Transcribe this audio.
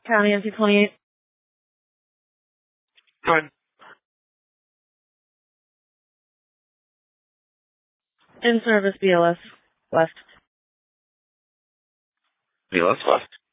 County empty 28. Go ahead. In service, BLS. Left. BLS left.